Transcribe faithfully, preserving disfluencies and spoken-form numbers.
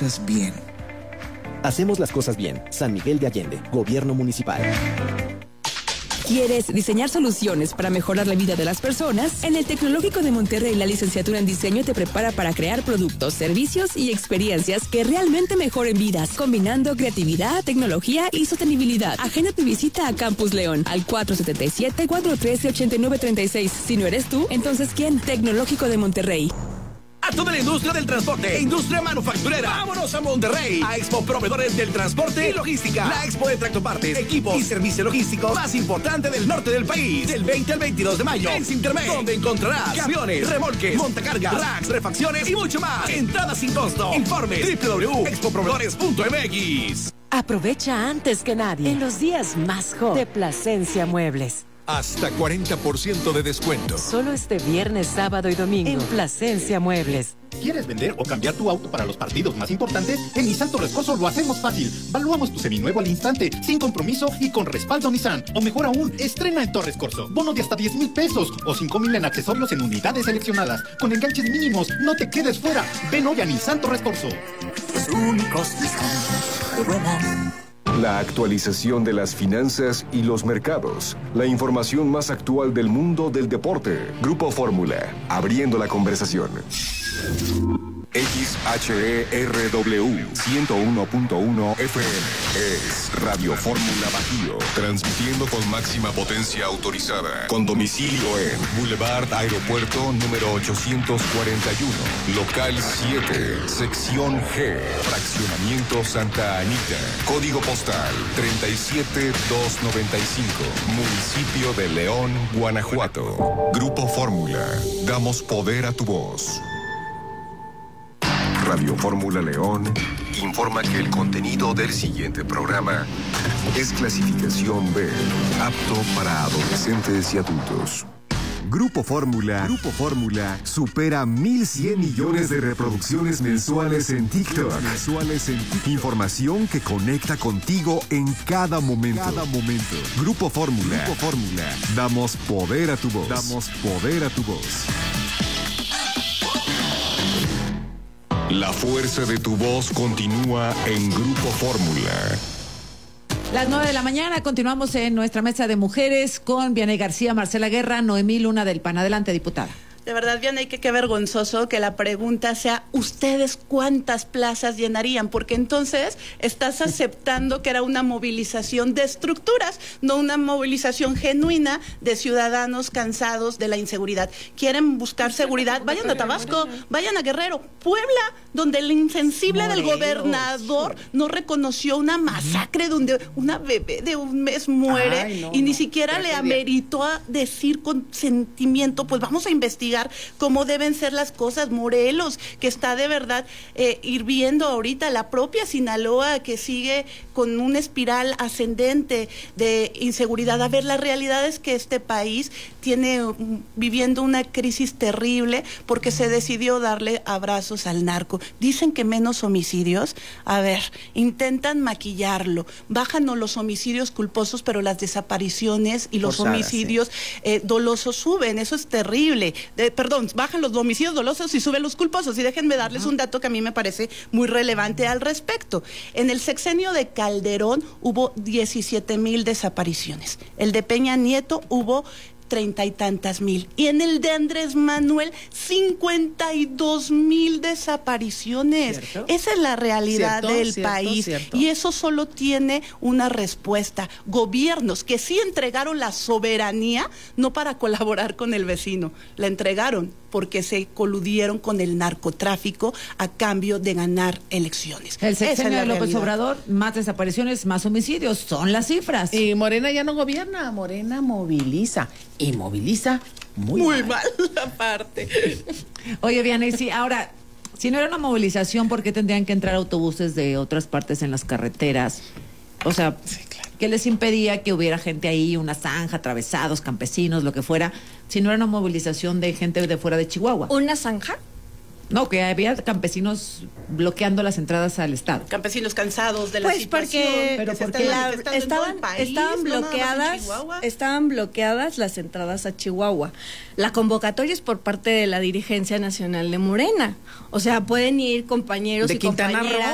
cosas bien. Hacemos las cosas bien. San Miguel de Allende, Gobierno Municipal. ¿Quieres diseñar soluciones para mejorar la vida de las personas? En el Tecnológico de Monterrey, la licenciatura en diseño te prepara para crear productos, servicios y experiencias que realmente mejoren vidas, combinando creatividad, tecnología y sostenibilidad. Agenda tu visita a Campus León al cuatro siete siete, cuatro uno tres, ocho nueve tres seis. Si no eres tú, entonces ¿quién? Tecnológico de Monterrey. A toda la industria del transporte e industria manufacturera. Vámonos a Monterrey, a Expo Proveedores del Transporte y Logística. La expo de tractopartes, equipos y servicio logístico más importante del norte del país. Del veinte al veintidós de mayo en Cintermex, donde encontrarás camiones, remolques, montacargas, racks, refacciones y mucho más. Entrada sin costo. Informe doble u doble u doble u punto expo proveedores punto m x. Aprovecha antes que nadie en los días más hot de Plasencia Muebles. Hasta cuarenta por ciento de descuento. Solo este viernes, sábado y domingo en Plasencia Muebles. ¿Quieres vender o cambiar tu auto para los partidos más importantes? En Nissan Torres Corso lo hacemos fácil. Valuamos tu seminuevo al instante, sin compromiso y con respaldo Nissan. O mejor aún, estrena en Torres Corso. Bono de hasta diez mil pesos o cinco mil en accesorios en unidades seleccionadas. Con enganches mínimos, no te quedes fuera. Ven hoy a Nissan Torres Corso. Los únicos Nissan que vuelan. La actualización de las finanzas y los mercados. La información más actual del mundo del deporte. Grupo Fórmula, abriendo la conversación. X H E R W ciento uno punto uno F M es Radio Fórmula Bajío, transmitiendo con máxima potencia autorizada, con domicilio en Boulevard Aeropuerto número ochocientos cuarenta y uno, local siete, sección G, fraccionamiento Santa Anita, código postal treinta y siete mil doscientos noventa y cinco, municipio de León, Guanajuato. Grupo Fórmula, damos poder a tu voz. Radio Fórmula León informa que el contenido del siguiente programa es clasificación B, apto para adolescentes y adultos. Grupo Fórmula, Grupo Fórmula supera mil cien millones de reproducciones mensuales en TikTok. Mensuales en TikTok. Información que conecta contigo en cada momento. Cada momento. Grupo Fórmula, Grupo Fórmula. Damos poder a tu voz. Damos poder a tu voz. La fuerza de tu voz continúa en Grupo Fórmula. Las nueve de la mañana, continuamos en nuestra mesa de mujeres con Vianey García, Marcela Guerra, Noemí Luna del P A N. Adelante, diputada. De verdad, Vianey, que qué vergonzoso que la pregunta sea, ¿ustedes cuántas plazas llenarían? Porque entonces estás aceptando que era una movilización de estructuras, no una movilización genuina de ciudadanos cansados de la inseguridad. ¿Quieren buscar seguridad? Vayan a Tabasco, vayan a Guerrero, Puebla, donde el insensible del gobernador no reconoció una masacre donde una bebé de un mes muere. Ay, no, y ni no, siquiera le ameritó a decir con sentimiento, pues vamos a investigar cómo deben ser las cosas. Morelos, que está de verdad eh, hirviendo ahorita, la propia Sinaloa, que sigue con una espiral ascendente de inseguridad. A ver, la realidad es que este país tiene um, viviendo una crisis terrible porque se decidió darle abrazos al narco. Dicen que menos homicidios. A ver, intentan maquillarlo. Bajan los homicidios culposos, pero las desapariciones y los Forzadas, homicidios sí. eh, dolosos suben. Eso es terrible. De, perdón, bajan los homicidios dolosos y suben los culposos. Y déjenme darles uh-huh. un dato que a mí me parece muy relevante al respecto. En el sexenio de Calderón hubo diecisiete mil desapariciones. El de Peña Nieto hubo treinta y tantas mil. Y en el de Andrés Manuel, cincuenta y dos mil desapariciones. ¿Cierto? Esa es la realidad ¿Cierto? del ¿Cierto? país. ¿Cierto? Y eso solo tiene una respuesta. Gobiernos que sí entregaron la soberanía, no para colaborar con el vecino, la entregaron porque se coludieron con el narcotráfico a cambio de ganar elecciones. El sexenio de López realidad. Obrador, más desapariciones, más homicidios, son las cifras. Y Morena ya no gobierna, Morena moviliza. Y moviliza muy, muy mal. mal la parte. Oye, Vianey, sí, ahora, si no era una movilización, ¿por qué tendrían que entrar autobuses de otras partes en las carreteras? O sea, sí, claro. ¿Qué les impedía que hubiera gente ahí, una zanja, atravesados, campesinos, lo que fuera, si no era una movilización de gente de fuera de Chihuahua? ¿Una zanja? No, que había campesinos bloqueando las entradas al estado. Campesinos cansados de la pues situación. Porque, pero porque porque la, estaban, país, estaban bloqueadas, no estaban bloqueadas las entradas a Chihuahua. La convocatoria es por parte de la dirigencia nacional de Morena. O sea, pueden ir compañeros de y Quintana compañeras. Roo.